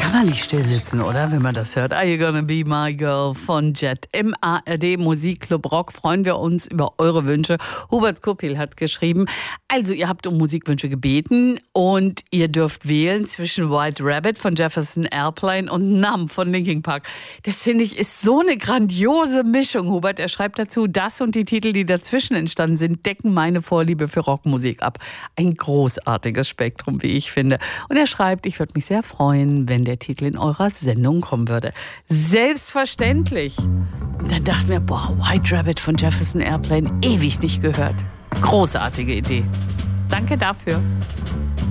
kann man nicht still sitzen, oder? Wenn man das hört. Are you gonna be my girl von Jet im ARD Musikclub Rock. Freuen wir uns über eure Wünsche. Hubert Kuppil hat geschrieben, also ihr habt um Musikwünsche gebeten und ihr dürft wählen zwischen White Rabbit von Jefferson Airplane und Numb von Linkin Park. Das finde ich ist so eine grandiose Mischung, Hubert. Er schreibt dazu, das und die Titel, die dazwischen entstanden sind, decken meine Vorliebe für Rockmusik ab. Ein großartiges Spektrum, wie ich finde. Und er schreibt, ich würde mich sehr freuen, wenn der Titel in eurer Sendung kommen würde. Selbstverständlich. Und dann dachten wir, White Rabbit von Jefferson Airplane, ewig nicht gehört. Großartige Idee. Danke dafür.